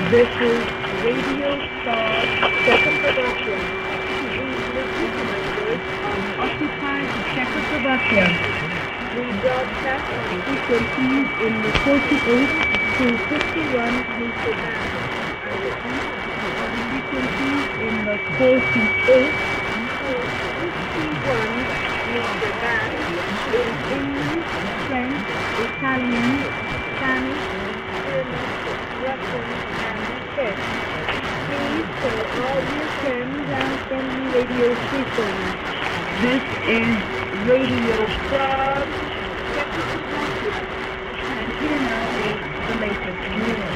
This is Radio Star Czechoslovakia. Listeners on occupied Czechoslovakia. We broadcast on frequencies in the 48 to 51 meter band. I repeat, on frequencies in the 48 to 51 meter band in English, French, Italian, Spanish, German, Russian, and Czech. Please tell all your friends and friendly radio stations. This is Radio Frog Czechoslovakia. And here now is the latest news.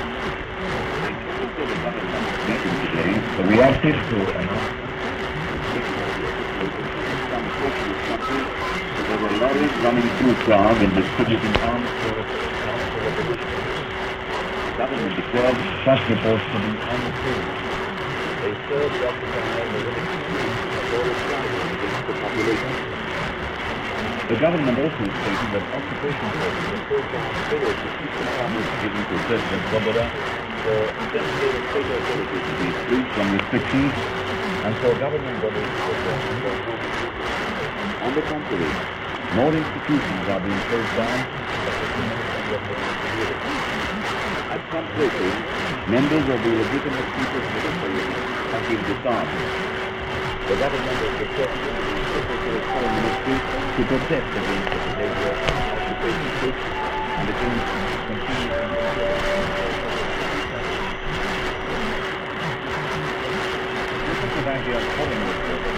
The reactive to there were lorries running through Prague and distributing arms for the revolution. The government declared such reports to be untrue. They served occupying the against the population. The government also stated that occupation forces were so far favored to keep the powers given to President Svoboda for designated state authorities to be free from restrictions and for government bodies to work. On the contrary, more institutions are being closed down. At some places, members of the legitimate people's military have been disarmed. The government has requested the Foreign Ministry to protest against the behavior of occupation troops and against continuing Czechoslovakia foreign